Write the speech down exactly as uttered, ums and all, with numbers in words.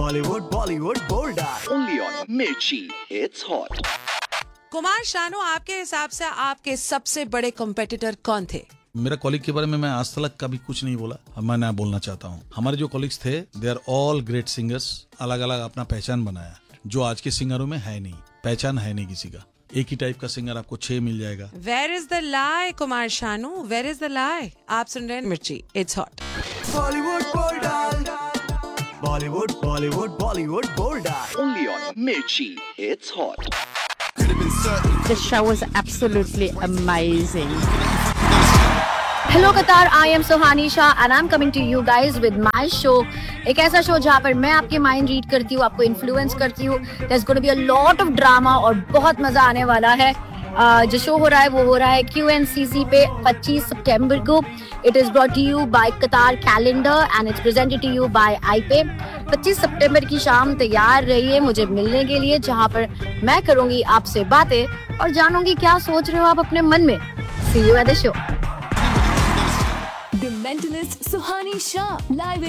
Hollywood, Bollywood, bold Only on Mirchi. It's hot. Kumar Sanu, आपके हिसाब से आपके सबसे बड़े कॉम्पिटिटर कौन थे? मेरा कॉलीग के बारे में मैं आज तक कभी कुछ नहीं बोला, अब मैं ना बोलना चाहता हूँ। हमारे जो कॉलीग्स थे, they are all great singers, अलग अलग अपना पहचान बनाया, जो आज के सिंगरों में है नहीं, पहचान है नहीं किसी का। एक ही टाइप का सिंगर आपको छह मिल जाएगा। Where is the lie, Kumar Sanu? Where is the lie? आप सुन रहे हैं मिर्ची, it's hot. Hollywood, bold Bollywood, Bollywood, Bollywood, bold Only on Mirchi. It's hot. The show was absolutely amazing. Hello Qatar, I am Sohani Shah and I'm coming to you guys with my show. एक ऐसा show जहाँ पर मैं आपके mind read करती हूँ, आपको influence करती हूँ. There's going to be a lot of drama और बहुत मजा आने वाला है. uh, जो शो हो रहा है वो हो रहा है Q N C C पे पच्चीस सितंबर को. It is brought to you by Qatar Calendar and it's presented to you by I P A. पच्चीस सितंबर की शाम तैयार रहिए मुझे मिलने के लिए, जहाँ पर मैं करूंगी आपसे बातें और जानूंगी क्या सोच रहे हो आप अपने मन में. See you at the show. The Mentalist Suhani Shah live